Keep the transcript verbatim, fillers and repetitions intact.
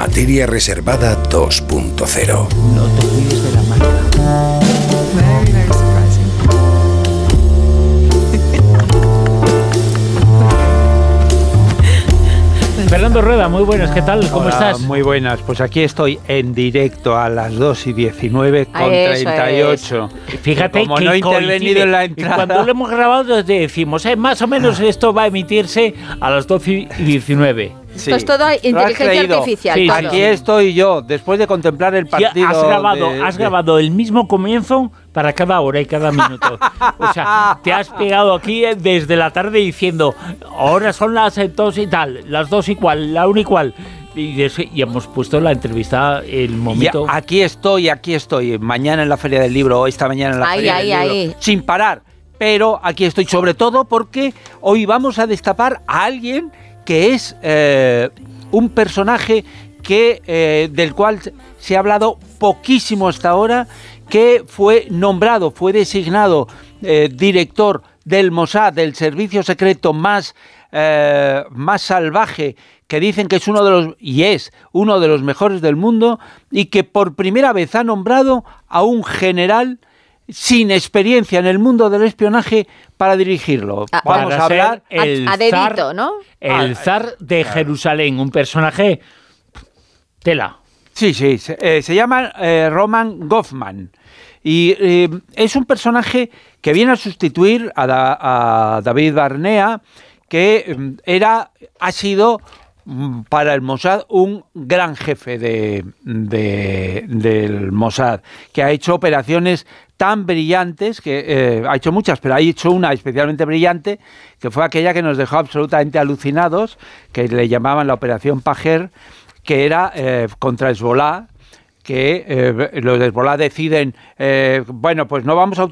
Materia reservada dos punto cero. No te olvides de la marca. Very, very surprising. Fernando Rueda, muy buenas, ¿qué tal? ¿Cómo Hola, estás? Muy buenas, pues aquí estoy en directo a las dos y diecinueve con Eso treinta y ocho. Fíjate Como que no he intervenido coincide. en la Y entrada. cuando lo hemos grabado te decimos, eh, más o menos esto va a emitirse a las doce y diecinueve. Sí. Esto es todo ¿Lo has inteligencia creído? artificial. Sí, todo. Aquí estoy yo, después de contemplar el Ya partido. has grabado, de- has de- grabado el mismo comienzo para cada hora y cada minuto. O sea, te has pegado aquí eh, desde la tarde diciendo, ahora son las eh, dos y tal, las dos y cual, la una y cual. Y, de- y hemos puesto la entrevista, el Ya, momento. aquí estoy, aquí estoy. Mañana en la Feria del Libro, esta mañana en la Ahí, Feria ahí, del Libro. ahí. Sin parar. Pero aquí estoy sobre todo porque hoy vamos a destapar a alguien que es eh, un personaje que eh, del cual se ha hablado poquísimo hasta ahora, que fue nombrado, fue designado eh, director del Mossad, del servicio secreto más, eh, más salvaje, que dicen que es uno de los, y es uno de los mejores del mundo, y que por primera vez ha nombrado a un general sin experiencia en el mundo del espionaje para dirigirlo. Ah, Vamos Para a ser hablar... el A- a dedito, zar, ¿no? El zar de Jerusalén, un personaje tela. Sí, sí, se, eh, se llama eh, Roman Goffman y eh, es un personaje que viene a sustituir a, Da- a David Barnea, que mm, era, ha sido mm, para el Mossad un gran jefe de, de- del Mossad, que ha hecho operaciones tan brillantes, que eh, ha hecho muchas, pero ha hecho una especialmente brillante, que fue aquella que nos dejó absolutamente alucinados, que le llamaban la Operación Pajer, que era eh, contra Hezbolá, que eh, los de Hezbolá deciden, eh, bueno, pues no vamos a